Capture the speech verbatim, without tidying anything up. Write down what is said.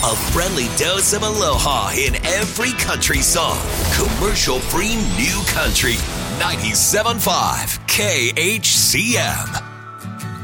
A friendly dose of aloha in every country song. Commercial-free New Country. ninety-seven point five K H C M.